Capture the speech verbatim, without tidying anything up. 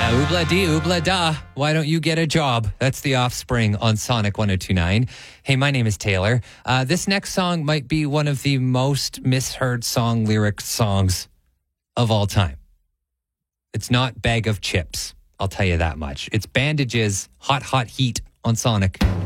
Oobla dee, oobla da. Why don't you get a job? That's The Offspring on Sonic one oh two point nine. Hey, my name is Taylor. Uh, this next song might be one of the most misheard song lyric songs of all time. It's not Bag of Chips. I'll tell you that much. It's Bandages, Hot Hot Heat on Sonic.